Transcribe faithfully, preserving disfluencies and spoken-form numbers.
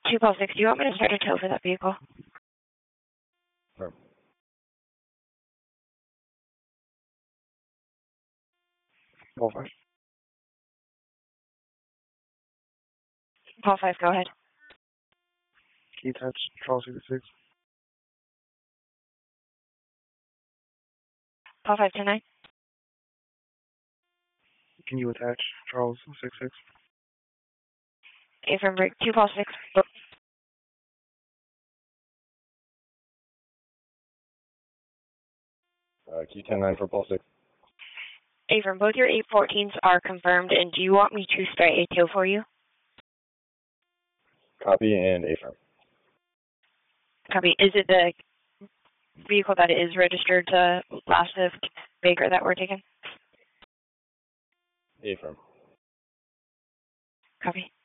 two call six, do you want me to start a tow for that vehicle? Sure. Call five. Call five, go ahead. Key attach, Charles sixty-six. Call five ten nine. Can you attach Charles sixty-six? Affirm break, two call six. Uh, key ten nine for Paul six. Affirm, both your eight fourteens are confirmed, and do you want me to start a tow for you? Copy and affirm. Copy. Is it the vehicle that is registered to last of Baker that we're taking? Affirm. Copy.